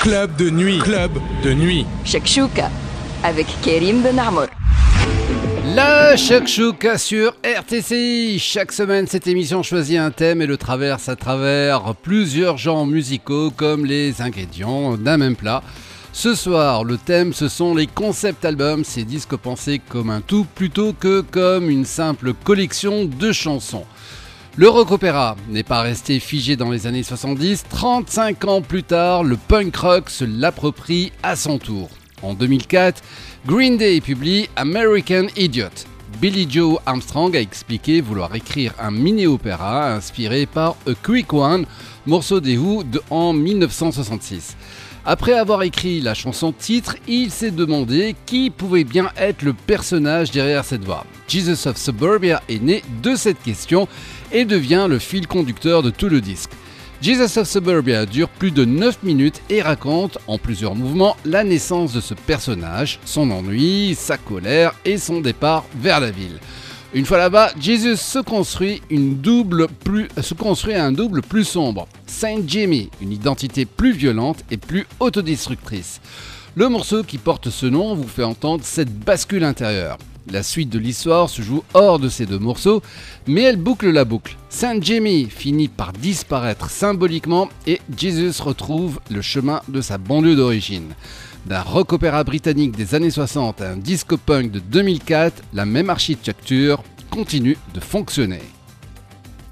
Club de nuit. Club de nuit. Shakshuka avec Karim Benamour. La Shakshuka sur RTCI. Chaque semaine, cette émission choisit un thème et le traverse à travers plusieurs genres musicaux comme les ingrédients d'un même plat. Ce soir, le thème, ce sont les concept albums, ces disques pensés comme un tout plutôt que comme une simple collection de chansons. Le rock opéra n'est pas resté figé dans les années 70, 35 ans plus tard, le punk rock se l'approprie à son tour. En 2004, Green Day publie American Idiot. Billy Joe Armstrong a expliqué vouloir écrire un mini-opéra inspiré par A Quick One, morceau des Who en 1966. Après avoir écrit la chanson titre, il s'est demandé qui pouvait bien être le personnage derrière cette voix. Jesus of Suburbia est né de cette question et devient le fil conducteur de tout le disque. Jesus of Suburbia dure plus de 9 minutes et raconte en plusieurs mouvements la naissance de ce personnage, son ennui, sa colère et son départ vers la ville. Une fois là-bas, Jesus se construit un double plus sombre, Saint Jimmy, une identité plus violente et plus autodestructrice. Le morceau qui porte ce nom vous fait entendre cette bascule intérieure. La suite de l'histoire se joue hors de ces deux morceaux, mais elle boucle la boucle. Saint Jimmy finit par disparaître symboliquement et Jesus retrouve le chemin de sa banlieue d'origine. D'un rock-opéra britannique des années 60 à un disco-punk de 2004, la même architecture continue de fonctionner.